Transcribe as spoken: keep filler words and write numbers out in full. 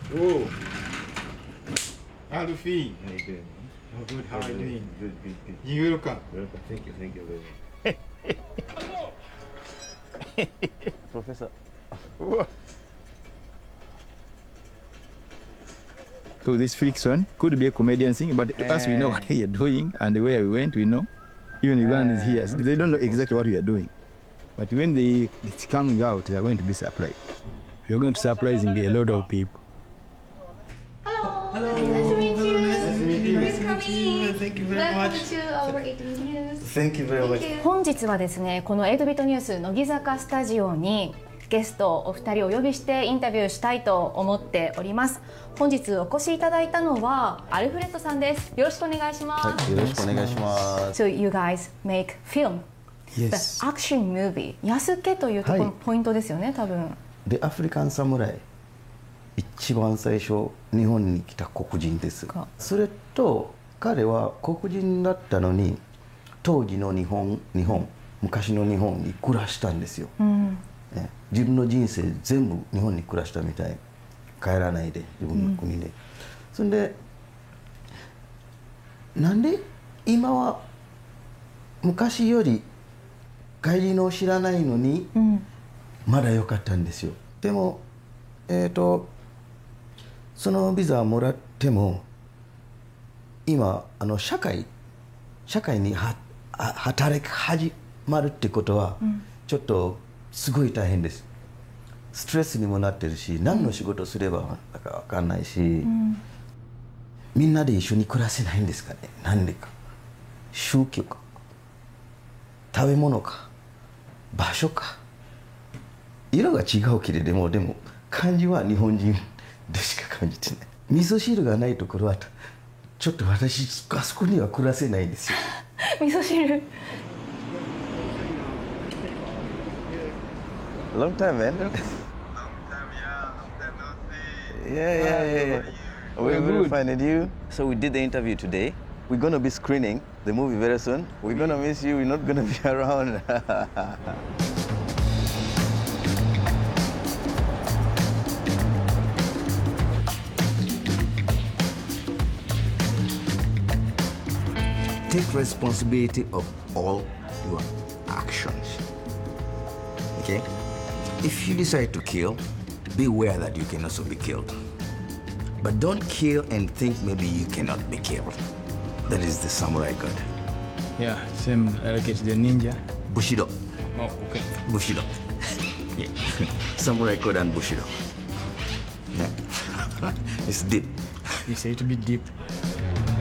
Oh, Alfie. How you doing? Oh, good. How are you doing? Good, good, good. You welcome. Welcome. Thank you, thank you very much. Professor. So this fiction could be a comedian thing, but to us we know what we are doing and where we went, we know. Even Ugandans here, they don't know exactly what we are doing. But when they, it's coming out, they are going to be surprised. We are going to surprising a lot of people. Hello. Hello. Nice to meet you. Nice to meet you. Thanks for coming. Thank you very Welcome much. to our eight bit News. Thank you very much. Thank you. 本日はですね、このエイトビットニュース乃木坂スタジオにゲストお二人をお呼びしてインタビューしたいと思っております。本日お越しいただいたのはアルフレッドさんです。よろしくお願いします。 はい、よろしくお願いします。 So you guys make film, Yes. the action movie. 安家というところのポイントですよね、多分。 The African Samurai。一番最初日本に来た黒人です。それと彼は黒人だったのに当時の日本日本昔の日本に暮らしたんですよ、うんね、自分の人生全部日本に暮らしたみたい。帰らないで自分の国で、うん、それでなんで今は昔より帰りの知らないのに、うん、まだ良かったんですよ。でもえっとそのビザをもらっても今あの社会社会には働き始まるってことは、うん、ちょっとすごい大変です。ストレスにもなってるし何の仕事すればなんか分かんないし、うん、みんなで一緒に暮らせないんですかね。なんでか宗教か食べ物か場所か色が違うけれどもでも感じは日本人でしか感じてない。味噌汁がないところはちょっと私あそこには暮らせないんですよ。 味噌汁。 Long time, man. Long time, yeah. Long time no see. Yeah, yeah, yeah. yeah. We're good to find you. So we did the interview today. We're gonna be screening the movie very soon. We're gonna miss you. We're not gonna be around. Take responsibility of all your actions. Okay? If you decide to kill, be aware that you can also be killed. But don't kill and think maybe you cannot be killed. That is the samurai code. Yeah, same like it's the ninja. Bushido. Oh, okay. Bushido. Yeah. Samurai code and Bushido. Yeah. It's deep. You say it a bit deep.